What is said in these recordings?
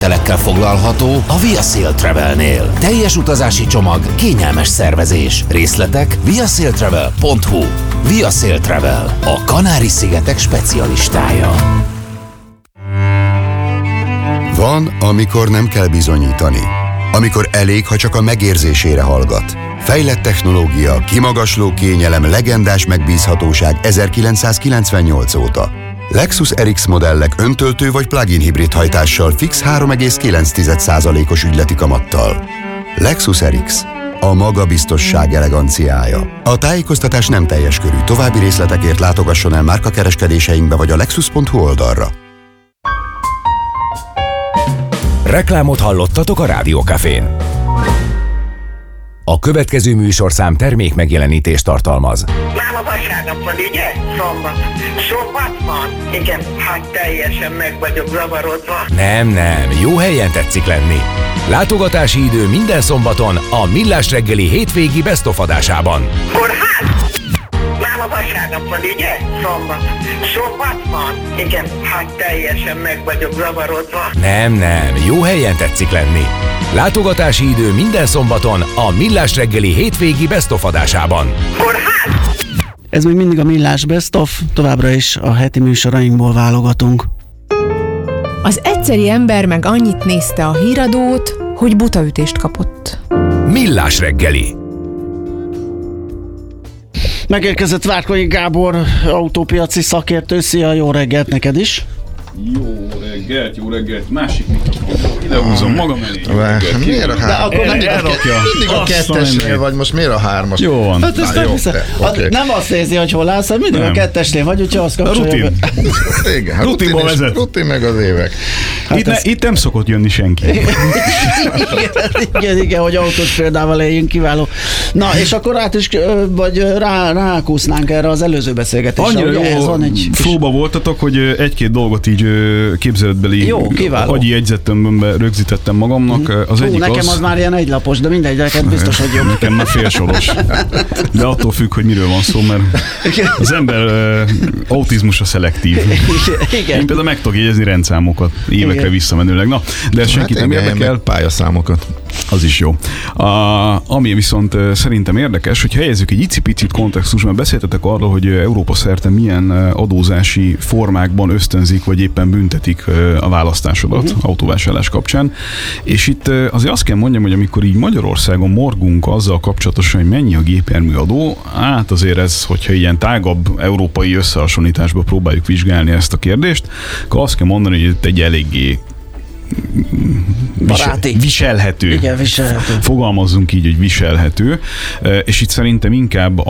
Telekkel foglalható a Via Sail Travelnél. Teljes utazási csomag, kényelmes szervezés. Részletek viasailtravel.hu. Via Sail Travel, a Kanári-szigetek specialistája. Van, amikor nem kell bizonyítani. Amikor elég, ha csak a megérzésére hallgat. Fejlett technológia, kimagasló kényelem, legendás megbízhatóság 1998 óta. Lexus RX modellek öntöltő vagy plug-in hibrid hajtással fix 3,9%-os ügyleti kamattal. Lexus RX. A magabiztosság eleganciája. A tájékoztatás nem teljes körű. További részletekért látogasson el márkakereskedéseinkbe vagy a lexus.hu oldalra. Reklámot hallottatok a Rádiókafén. A következő műsorszám termék megjelenítést tartalmaz. Máma vasárnap van, ugye? Szombat van? Igen, hát teljesen meg vagyok zavarodva. Nem, jó helyen tetszik lenni. Látogatási idő minden szombaton a Millás reggeli hétvégi Best of adásában. Kórház? Máma vasárnap van, ugye? Szombat van? Igen, hát teljesen meg vagyok zavarodva. Nem, jó helyen tetszik lenni. Látogatási idő minden szombaton a Millás reggeli hétvégi Best of adásában. Kórház? Ez még mindig a Millás Best of, továbbra is a heti műsorainkból válogatunk. Az egyszeri ember meg annyit nézte a híradót, hogy butaütést kapott. Millás reggeli. Megérkezett Várkonyi Gábor, autópiaci szakértő. Szia, jó reggelt neked is! Jó reggelt, másik mikrofon. Ide húzom magam elé. Miért a hármas? Mindig a kettesnél vagy, most miért a hármas? Jó van. Hát ezt nem azt nézi, hogy hol állsz, mindig nem. A kettesnél vagy, úgyhogy azt kapcsolja. Igen, rutinból vezet. Rutin meg az évek. Hát itt nem szokott jönni senki. Igen, hogy autós példával éljünk, kiváló. Na, és akkor át is, vagy rákúsznánk erre az előző beszélgetésre. Annyira jó flóba voltatok, hogy egy-két dolgot így képzeletbeli agyi jegyzetembe rögzítettem magamnak. Az egyik nekem az már ilyen egylapos, de mindegy, neked biztos, hogy jobb. Nekem már félsoros. De attól függ, hogy miről van szó, mert az ember autizmusa szelektív. Igen. Én például meg tudok jegyezni rendszámokat évekre visszamenőleg. Na, de senkit nem érdekel. Pályaszámokat. Az is jó. Ami viszont szerintem érdekes, hogy helyezzük egy icipicit kontextusban, beszéltetek arról, hogy Európa szerte milyen adózási formákban ösztönzik, vagy éppen büntetik a választásodat autóvásárlás kapcsán. És itt azért azt kell mondjam, hogy amikor így Magyarországon morgunk azzal kapcsolatosan, hogy mennyi a gépjárműadó, hát azért ez, hogyha ilyen tágabb európai összehasonlításba próbáljuk vizsgálni ezt a kérdést, akkor azt kell mondani, hogy itt egy eléggé viselhető. Igen, viselhető. Fogalmazzunk így, hogy viselhető. És itt szerintem inkább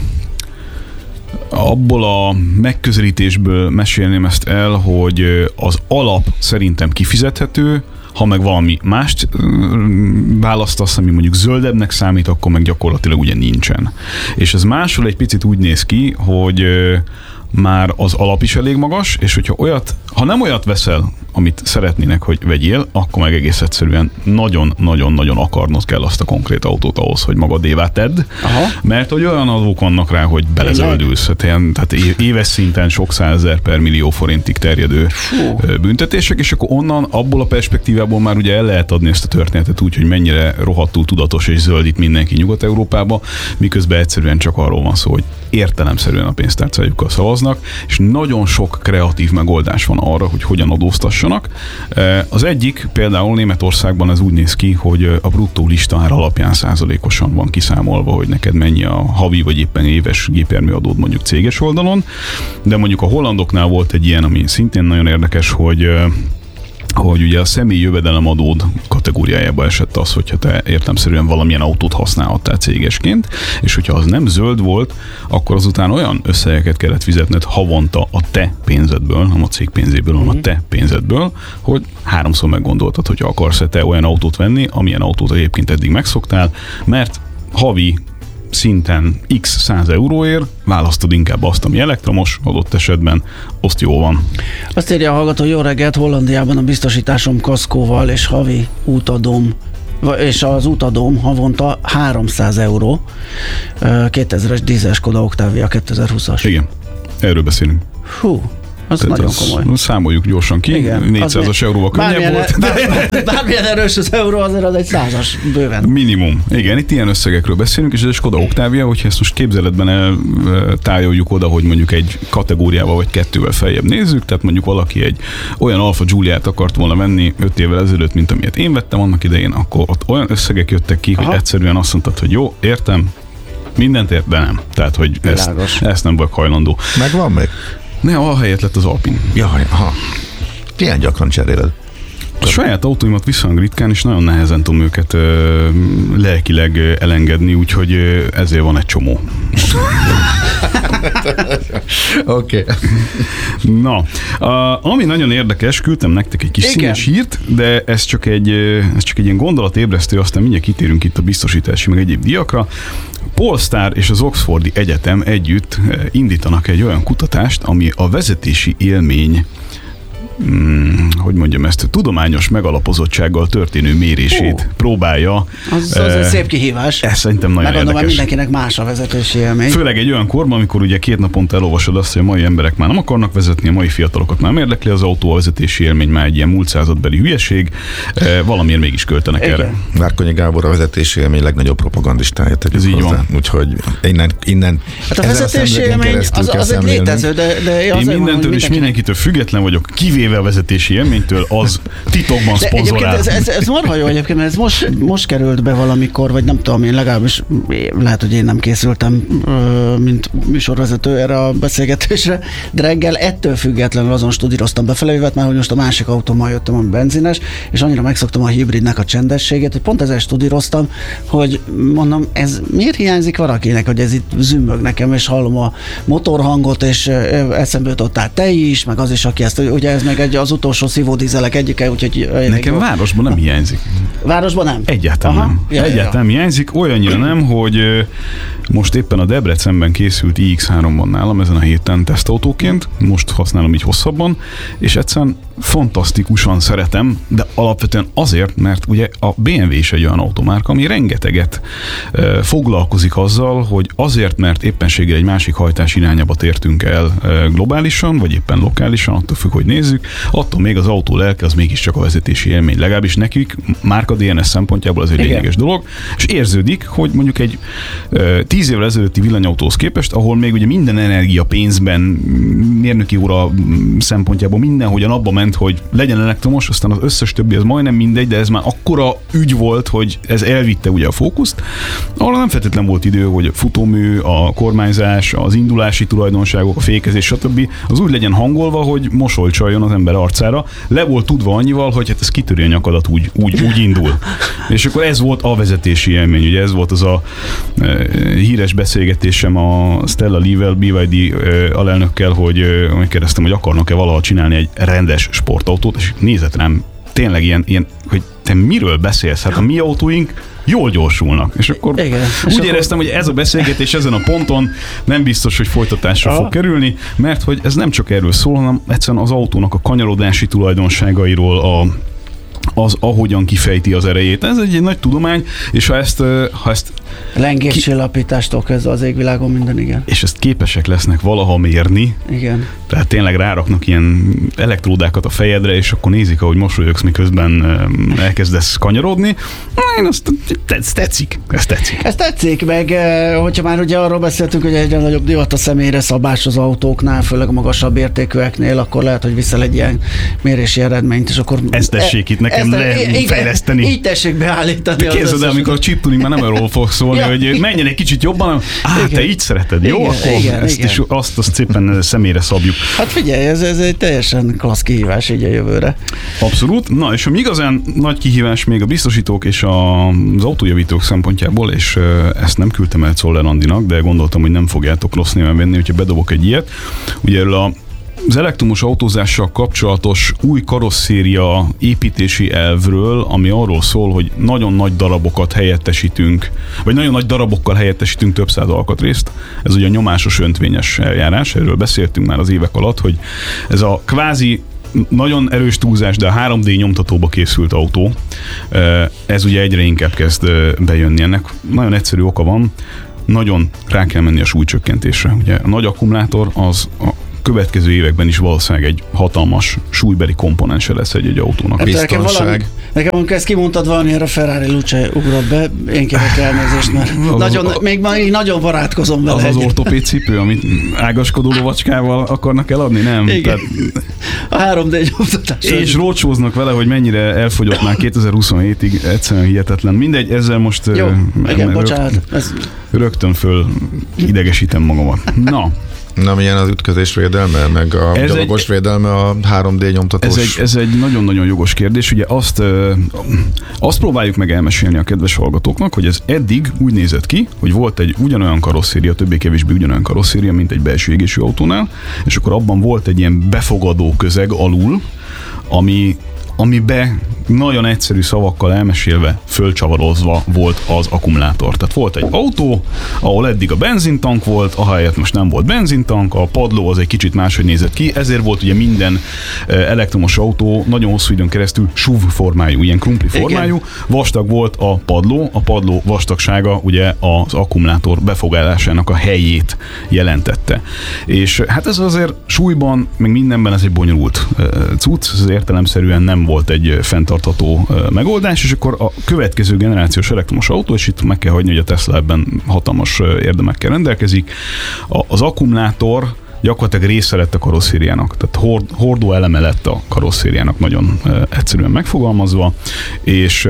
abból a megközelítésből mesélném ezt el, hogy az alap szerintem kifizethető, ha meg valami mást választasz, ami mondjuk zöldebbnek számít, akkor meg gyakorlatilag ugye nincsen. És ez máshol egy picit úgy néz ki, hogy már az alap is elég magas, és hogyha ha nem olyat veszel, amit szeretnének, hogy vegyél, akkor meg egész egyszerűen nagyon-nagyon-nagyon akarnod kell azt a konkrét autót ahhoz, hogy magadévá tedd. Aha. Mert hogy olyan adók vannak rá, hogy belezöldülsz. Tehát éves szinten sok százezer per millió forintig terjedő büntetések, és akkor onnan, abból a perspektívából már ugye el lehet adni ezt a történetet úgy, hogy mennyire rohadtul tudatos és zöld itt mindenki Nyugat-Európába, miközben egyszerűen csak arról van szó, hogy értelemszerűen a pénztárcájukkal szavaznak, és nagyon sok kreatív megoldás van arra, hogy hogyan adóztassanak. Az egyik, például Németországban ez úgy néz ki, hogy a bruttó listár alapján százalékosan van kiszámolva, hogy neked mennyi a havi vagy éppen éves gépjárműadód mondjuk céges oldalon, de mondjuk a hollandoknál volt egy ilyen, ami szintén nagyon érdekes, hogy ugye a személyi jövedelemadód kategóriájába esett az, hogyha te értelemszerűen valamilyen autót használhattál cégesként, és hogyha az nem zöld volt, akkor azután olyan összegeket kellett fizetned havonta a te pénzedből, nem a cég pénzéből, hanem a te pénzedből, hogy háromszor meggondoltad, hogyha akarsz-e te olyan autót venni, amilyen autót egyébként eddig megszoktál, mert havi szinten x 100 euróért választod inkább azt, ami elektromos, adott esetben, azt jó van. Azt írja a hallgató, jó reggelt, Hollandiában a biztosításom kaszkóval és havi útadóm, és az útadóm havonta 300 euró, 2000-es dízel Skoda Octavia 2020-as. Igen, erről beszélünk. Hú. Az tehát nagyon komoly. Számoljuk gyorsan ki, Igen, 400-as euróval könnyebb volt. Bármilyen erős az euró, azért az egy 100-as bőven. Minimum. Igen, itt ilyen összegekről beszélünk, és ez a Skoda Octavia, hogyha ezt most képzeletben eltájoljuk oda, hogy mondjuk egy kategóriával vagy kettővel feljebb nézzük, tehát mondjuk valaki egy olyan Alfa Giuliát akart volna venni 5 évvel ezelőtt, mint amilyet én vettem annak idején, akkor ott olyan összegek jöttek ki, hogy egyszerűen azt mondtad, hogy jó, értem, mindent ért, de nem. Tehát, hogy ezt nem vagyok hajlandó. Megvan még? Ne, ahelyett lett az Alpin. Jaj, milyen gyakran cseréled? A saját autóimat viszonylag ritkán, és nagyon nehezen tudom őket lelkileg elengedni, úgyhogy ezért van egy csomó. Oké. Na, ami nagyon érdekes, küldtem nektek egy kis színes hírt, de ez csak egy ilyen gondolatébresztő, aztán mindjárt kitérünk itt a biztosítási, meg egyéb díjakra. Polestar és az Oxfordi Egyetem együtt indítanak egy olyan kutatást, ami a vezetési élmény hogy mondjam ezt, tudományos megalapozottsággal történő mérését próbálja. Az egy szép kihívás. Ez szerintem nagyon érdekes. Megmondom, mindenkinek más a vezetési élmény. Főleg egy olyan korban, amikor ugye 2 naponta elolvasod azt, hogy a mai emberek már nem akarnak vezetni, a mai fiatalokat már nem érdekli az autó, a vezetési élmény már egy ilyen múlt századbeli hülyeség, valamiért mégis költenek erre. Várkonyi Gábor a vezetési élmény legnagyobb propagandistája. Ez így van. Úgyhogy innen hát a vezetési élmény az egy létező, de én mindentől és mindenkitől független vagyok, kivéve a vezetési élménytől, az titokban szponzorál. Ez marha jó egyébként, mert ez most került be valamikor, vagy nem tudom, én legalábbis lehet, hogy én nem készültem, mint műsorvezető erre a beszélgetésre, de reggel ettől függetlenül azon studíroztam befelé, mert már hogy most a másik autómmal jöttem, ami benzines, és annyira megszoktam a hibridnek a csendességét, hogy pont ezzel studíroztam, hogy mondom, ez miért hiányzik valakinek, hogy ez itt zümmög nekem, és hallom a motorhangot, és eszembe jutottál te is, meg az is, aki ezt, ugye ez meg az utolsó szívódízelek egyike, úgyhogy... Nekem városban nem hiányzik. Városban nem? Egyáltalán nem. Egyáltalán hiányzik, olyannyira nem, hogy most éppen a Debrecenben készült iX3 van nálam ezen a héten tesztautóként, most használom így hosszabban, és egyszerűen fantasztikusan szeretem, de alapvetően azért, mert ugye a BMW is egy olyan automárka, ami rengeteget foglalkozik azzal, hogy azért, mert éppenséggel egy másik hajtás irányába tértünk el globálisan, vagy éppen lokálisan, attól függ, hogy nézzük, attól még az autó lelke az mégiscsak a vezetési élmény. Legalábbis nekik, márka DNS szempontjából az egy lényeges dolog, és érződik, hogy mondjuk egy 10 évvel ezelőtti villanyautóhoz képest, ahol még ugye minden energia pénzben, mérnöki óra szempontjából mindenhogyan abba ment, hogy legyen elektromos, aztán az összes többi az majdnem mindegy, de ez már akkora ügy volt, hogy ez elvitte ugye a fókuszt, ahol nem feltétlen volt idő, hogy a futómű, a kormányzás, az indulási tulajdonságok, a fékezés, stb. Az úgy legyen hangolva, hogy mosolycsaljon az ember arcára. Le volt tudva annyival, hogy hát ez kitöri a nyakadat, úgy indul. És akkor ez volt a vezetési élmény, ugye ez volt az a híres beszélgetésem a Stella Lee-vel, BYD alelnökkel, hogy megkérdeztem, hogy akarnak-e valaha csinálni egy rendes sportautót, és nézett rám tényleg ilyen, hogy te miről beszélsz? Hát a mi autóink jól gyorsulnak. És akkor úgy éreztem, hogy ez a beszélgetés ezen a ponton nem biztos, hogy folytatásra fog kerülni, mert hogy ez nem csak erről szól, hanem egyszerűen az autónak a kanyarodási tulajdonságairól, az ahogyan kifejti az erejét. Ez egy nagy tudomány, és ha ezt lengéscsillapítástól kezdve az égvilágon minden, igen. És ezt képesek lesznek valaha mérni. Igen. Tehát tényleg ráraknak ilyen elektródákat a fejedre, és akkor nézik, ahogy mosolyogsz, miközben elkezdesz kanyarodni. Ez tetszik. Ez tetszik, meg hogyha már ugye arról beszéltünk, hogy egyre nagyobb divat a személyre szabás az autóknál, főleg a magasabb értékűeknél, akkor lehet, hogy viszel egy ilyen mérési eredményt, és akkor... Ezt tessék itt nekem lefejleszteni. Így tessék beállítani. Képzeld el, amikor a chip tuning már nem arról fog szólni, hogy menjen egy kicsit jobban, te így szereted, jó? Akkor ezt is azt szépen személyre szabjuk. Hát figyelj, ez egy teljesen klassz kihívás így a jövőre. Abszolút. Na, és ami igazán nagy kihívás még a biztosítók és az autójavítók szempontjából, és ezt nem küldtem el Czoller Andinak, de gondoltam, hogy nem fogjátok rossz néven venni, hogyha bedobok egy ilyet. Ugye erről az elektromos autózással kapcsolatos új karosszéria építési elvről, ami arról szól, hogy nagyon nagy darabokat helyettesítünk, vagy nagyon nagy darabokkal helyettesítünk több száz alkatrészt. Ez ugye a nyomásos öntvényes eljárás, erről beszéltünk már az évek alatt, hogy ez a kvázi nagyon erős túlzás, de a 3D nyomtatóba készült autó, ez ugye egyre inkább kezd bejönni. Ennek nagyon egyszerű oka van, nagyon rá kell menni a súlycsökkentésre. Ugye a nagy akkumulátor az következő években is valószínűleg egy hatalmas súlybeli komponense lesz egy autónak. Hát Biztonság. nekem amikor ezt kimondtad valami, a Ferrari Luce ugrott be, én kérek elnézést, mert még ma így nagyon barátkozom vele. Az ortopéd cipő, amit ágaskodó lovacskával akarnak eladni, nem? Igen. A 3D nyomtatás. És rócsóznak vele, hogy mennyire elfogyott már 2027-ig, egyszerűen hihetetlen. Mindegy, ezzel most jó, igen, bocsánat. Rögtön föl idegesítem magamat. Na, milyen az ütközés védelme, meg a gyalogos védelme a 3D nyomtatós? Ez egy nagyon-nagyon jogos kérdés. Ugye azt próbáljuk meg elmesélni a kedves hallgatóknak, hogy ez eddig úgy nézett ki, hogy volt egy ugyanolyan karosszéria, többé-kevésbé ugyanolyan karosszéria, mint egy belső égésű autónál, és akkor abban volt egy ilyen befogadó közeg alul, amibe nagyon egyszerű szavakkal elmesélve, fölcsavarozva volt az akkumulátor. Tehát volt egy autó, ahol eddig a benzintank volt, ahelyett most nem volt benzintank, a padló az egy kicsit máshogy nézett ki, ezért volt ugye minden elektromos autó nagyon hosszú időn keresztül SUV formájú, ilyen krumpli formájú. Igen. Vastag volt a padló vastagsága ugye az akkumulátor befogadásának a helyét jelentette. És hát ez azért súlyban, meg mindenben ez egy bonyolult cucc, ez értelemszerűen nem volt egy fenntartható megoldás, és akkor a következő generációs elektromos autó, és itt meg kell hagyni, hogy a Tesla ebben hatalmas érdemekkel rendelkezik. Az akkumulátor gyakorlatilag része lett a karosszériának, tehát hordó eleme lett a karosszériának, nagyon egyszerűen megfogalmazva, és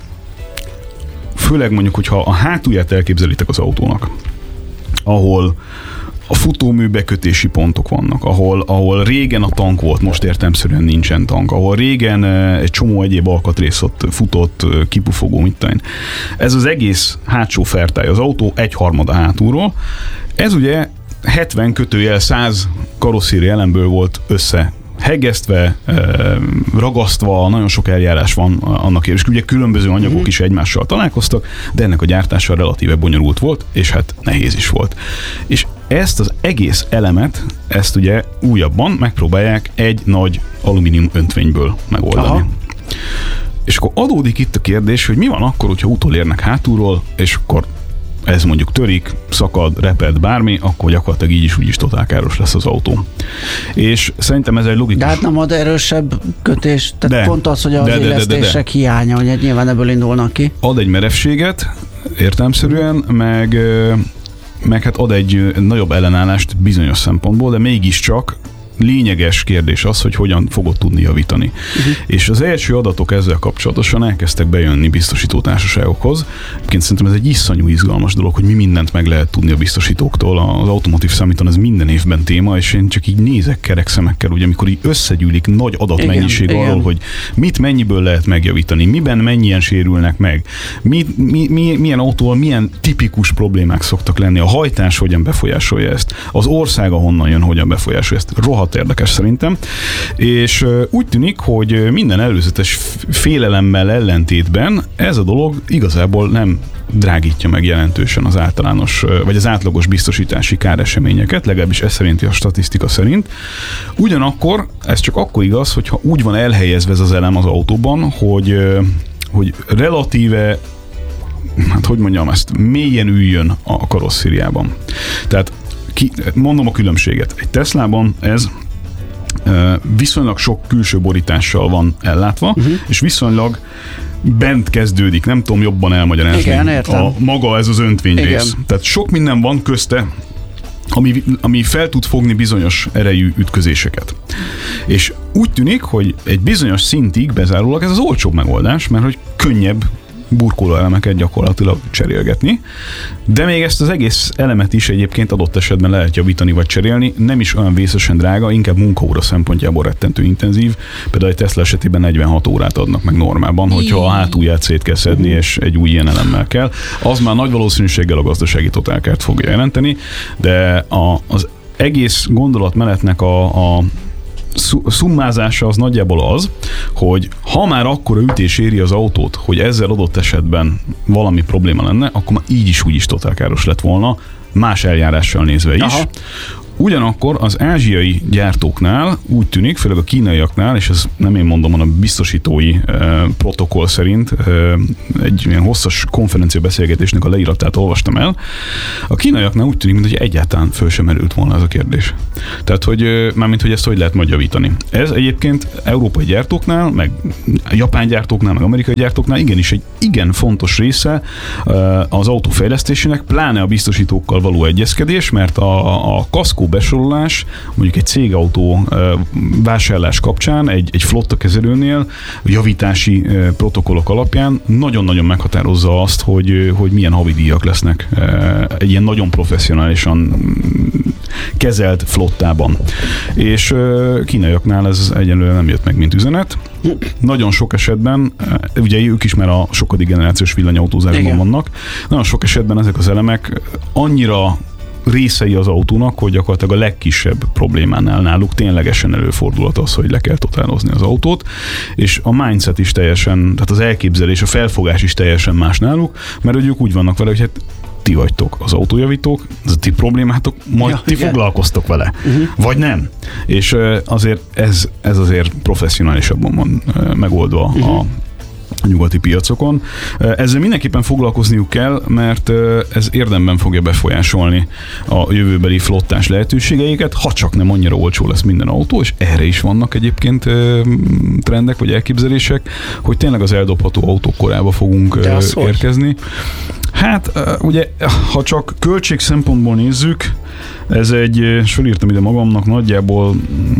főleg mondjuk, hogyha a hátulját elképzelitek az autónak, ahol a futómű bekötési pontok vannak, ahol régen a tank volt, most értelemszerűen nincsen tank, ahol régen egy csomó egyéb alkatrész ott futott, kipufogó, mit tudom. Ez az egész hátsó fertály, az autó 1/3 hátulról. Ez ugye 70-100 karosszéri elemből volt hegesztve, ragasztva, nagyon sok eljárás van annak, és ugye különböző anyagok is egymással találkoztak, de ennek a gyártása relatíve bonyolult volt, és hát nehéz is volt. És ezt az egész elemet, ezt ugye újabban megpróbálják egy nagy alumínium öntvényből megoldani. Aha. És akkor adódik itt a kérdés, hogy mi van akkor, hogyha utolérnek hátulról, és akkor ez mondjuk törik, szakad, reped, bármi, akkor gyakorlatilag így is úgy is totálkáros lesz az autó. És szerintem ez egy logikus... De hát nem ad erősebb kötés, tehát pont az, hogy az élesztések hiánya, hogy nyilván ebből indulnak ki. Ad egy merevséget, értelemszerűen, meg hát ad egy nagyobb ellenállást bizonyos szempontból, de mégiscsak lényeges kérdés az, hogy hogyan fogod tudni javítani. És az első adatok ezzel kapcsolatosan elkezdtek bejönni biztosítótársaságokhoz. Egyébként szerintem ez egy iszonyú izgalmas dolog, hogy mi mindent meg lehet tudni a biztosítóktól. Az Automotive Summit-on ez minden évben téma, és én csak így nézek kerek szemekkel, ugye, amikor így összegyűlik nagy adatmennyiség arról, hogy mit mennyiből lehet megjavítani, miben mennyien sérülnek meg, milyen autóval milyen tipikus problémák szoktak lenni, a hajtás hogyan befolyásolja ezt, az ország, ahonnan jön, hogyan befolyásolja ezt. Rohadt érdekes szerintem, és úgy tűnik, hogy minden előzetes félelemmel ellentétben ez a dolog igazából nem drágítja meg jelentősen az általános, vagy az átlagos biztosítási káreseményeket, legalábbis ez szerinti a statisztika szerint. Ugyanakkor ez csak akkor igaz, hogyha úgy van elhelyezve ez az elem az autóban, hogy relatíve, hát hogy mondjam ezt, mélyen üljön a karosszériában. Tehát mondom a különbséget. Egy Teslában ez viszonylag sok külső borítással van ellátva, és viszonylag bent kezdődik, nem tudom jobban elmagyarázni. Igen, maga ez az öntvényrész. Tehát sok minden van közte, ami fel tud fogni bizonyos erejű ütközéseket. És úgy tűnik, hogy egy bizonyos szintig bezárólag ez az olcsóbb megoldás, mert hogy könnyebb burkolóelemeket gyakorlatilag cserélgetni, de még ezt az egész elemet is egyébként adott esetben lehet javítani vagy cserélni, nem is olyan vészesen drága, inkább munkaóra szempontjából rettentő intenzív, például egy Tesla esetében 46 órát adnak meg normában, hogyha a hátulját szét kell szedni, és egy új ilyen elemmel kell. Az már nagy valószínűséggel a gazdasági totálkárt fogja jelenteni, de az egész gondolatmenetnek a szummázása az nagyjából az, hogy ha már akkora ütés éri az autót, hogy ezzel adott esetben valami probléma lenne, akkor már így is úgy is totálkáros lett volna, más eljárással nézve is. Aha. Ugyanakkor az ázsiai gyártóknál úgy tűnik, főleg a kínaiaknál, és ez nem én mondom, hanem a biztosítói protokoll szerint egy ilyen hosszas konferenciabeszélgetésnek a leíratát olvastam el, a kínaiaknál úgy tűnik, mintha egyáltalán föl sem merült volna ez a kérdés. Tehát, hogy mármint, hogy ezt hogy lehet majd javítani. Ez egyébként európai gyártóknál, meg japán gyártóknál, meg amerikai gyártóknál igenis egy igen fontos része az autófejlesztésének, pláne a biztosítókkal való egyezkedés, mert a kaszkó besorolás mondjuk egy cégautó vásárlás kapcsán egy flotta kezelőnél javítási protokollok alapján nagyon-nagyon meghatározza azt, hogy milyen havidíjak lesznek egy ilyen nagyon professzionálisan kezelt flottában. És kínaiaknál ez egyenlően nem jött meg, mint üzenet. Nagyon sok esetben, ugye ők is már a sokadik generációs villanyautózásban vannak, nagyon sok esetben ezek az elemek annyira részei az autónak, hogy gyakorlatilag a legkisebb problémánál náluk ténylegesen előfordulhat az, hogy le kell totálozni az autót, és a mindset is teljesen, tehát az elképzelés, a felfogás is teljesen más náluk, mert ők úgy vannak vele, hogy hát ti vagytok az autójavítók, ez a ti problémátok, majd ti foglalkoztok vele. Vagy nem. És azért ez azért professzionálisabban van megoldva a nyugati piacokon. Ezzel mindenképpen foglalkozniuk kell, mert ez érdemben fogja befolyásolni a jövőbeli flottás lehetőségeiket, ha csak nem annyira olcsó lesz minden autó, és erre is vannak egyébként trendek vagy elképzelések, hogy tényleg az eldobható autók korába fogunk érkezni. Hát ugye, ha csak költség szempontból nézzük, ez és felírtam ide magamnak, nagyjából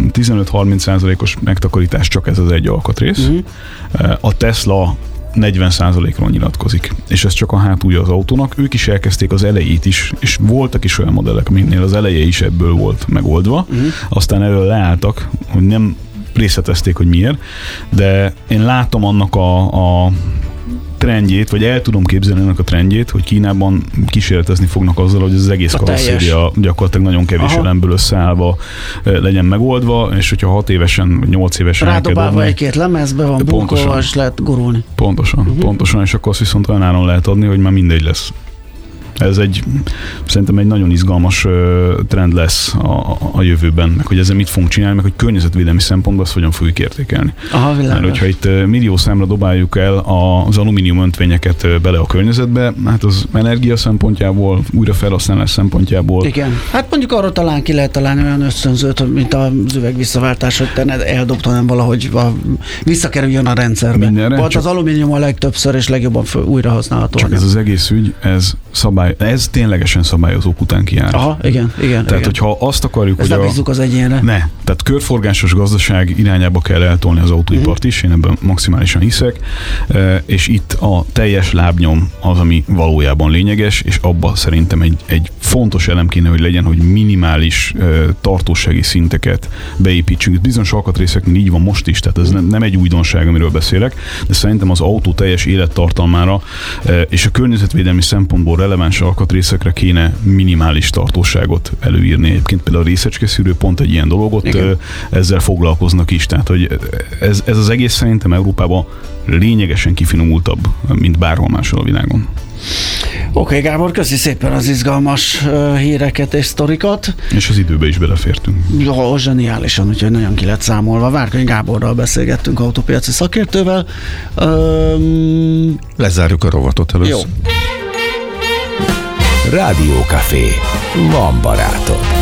15-30%-os megtakarítás csak ez az egy alkatrész. A Tesla 40%-ról nyilatkozik, és ez csak a hátulja az autónak. Ők is elkezdték az elejét is, és voltak is olyan modellek, aminél az eleje is ebből volt megoldva. Aztán erről leálltak, hogy nem részletezték, hogy miért, de én látom annak a trendjét, vagy el tudom képzelni ennek a trendjét, hogy Kínában kísérletezni fognak azzal, hogy az egész karosszéria gyakorlatilag nagyon kevés elemből összeállva legyen megoldva, és hogyha 6 évesen, 8 évesen rádobálva egy-két lemezbe van bunkolva, és lehet gurulni. Pontosan, és akkor azt viszont olyan áron lehet adni, hogy már mindegy lesz. Ez szerintem egy nagyon izgalmas trend lesz a jövőben, meg hogy ezzel mit fogunk csinálni, meg hogy környezetvédelmi szempontból azt hogyan fogjuk értékelni. Mert hogyha itt millió számra dobáljuk el az alumínium öntvényeket bele a környezetbe, hát az energia szempontjából, újrafelhasználás szempontjából. Igen. Hát mondjuk arra talán ki lehet találni olyan ösztönzőt, mint az üvegvisszaválltás, hogy te eldobd, hanem valahogy visszakerüljön a rendszerbe. Mindenre. Volt az alumínium a legtöbbször és legjobban újrahasználható. Csak ez az egész ügy, ez ténylegesen szabályozók után kijár. Igen. Tehát, hogyha azt akarjuk, hogy bízzuk az egyénre. Tehát körforgásos gazdaság irányába kell eltolni az autóipart is, én ebben maximálisan hiszek, és itt a teljes lábnyom az, ami valójában lényeges, és abban szerintem egy fontos elem kéne, hogy legyen, hogy minimális tartósági szinteket beépítsünk. Bizonyos alkatrészeknél így van most is, tehát ez nem egy újdonság, amiről beszélek, de szerintem az autó teljes élettartalmára és a környezetvédelmi szempontból releváns alkatrészekre kéne minimális tartóságot előírni. Egyébként például a részecskeszűrő pont egy ilyen dologot, ezzel foglalkoznak is. Tehát, hogy ez az egész szerintem Európában lényegesen kifinomultabb, mint bárhol máshol a világon. Oké, Gábor, köszi szépen az izgalmas híreket és sztorikat. És az időbe is belefértünk. Jó, zseniálisan, úgyhogy nagyon ki lett számolva. Várkonyi Gáborral beszélgettünk, autópiaci szakértővel. Lezárjuk a rovatot először. Jó. Rádiókafé. Van barátom.